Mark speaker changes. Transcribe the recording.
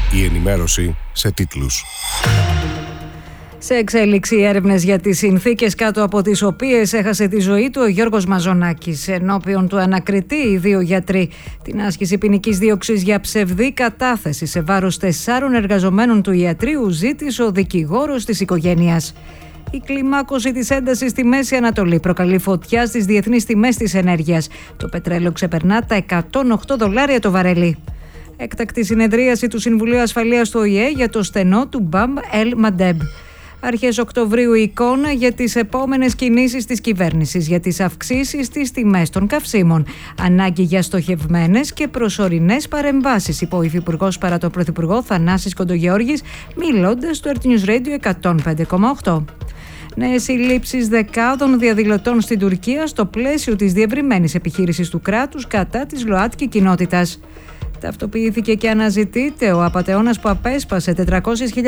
Speaker 1: Η ενημέρωση σε τίτλους.
Speaker 2: Σε εξέλιξη έρευνες για τις συνθήκες κάτω από τις οποίες έχασε τη ζωή του ο Γιώργος Μαζονάκης. Ενώπιον του ανακριτή, οι δύο γιατροί την άσκηση ποινικής δίωξης για ψευδή κατάθεση σε βάρος 4 εργαζομένων του ιατρείου ζήτησε ο δικηγόρος της οικογένειας. Η κλιμάκωση της έντασης στη Μέση Ανατολή προκαλεί φωτιά στις διεθνείς τιμές της ενέργειας. Το πετρέλαιο ξεπερνά τα $108 το βαρέλι. Έκτακτη συνεδρίαση του Συμβουλίου Ασφαλείας του ΟΗΕ για το στενό του Μπαμ Ελ Μαντέμπ. Αρχές Οκτωβρίου η εικόνα για τις επόμενες κινήσεις της κυβέρνησης για τις αυξήσεις στις τιμές των καυσίμων. Ανάγκη για στοχευμένες και προσωρινές παρεμβάσεις, είπε ο Υφυπουργός παρά τον Πρωθυπουργό Θανάσης Κοντογεώργης, μιλώντας στο Earth News Radio 105,8. Νέες συλλήψεις δεκάδων διαδηλωτών στην Τουρκία στο πλαίσιο της διευρυμένης επιχείρησης του κράτους κατά της ΛΟΑΤΚΙ κοινότητας. Ταυτοποιήθηκε και αναζητείται ο απατεώνας που απέσπασε 400.000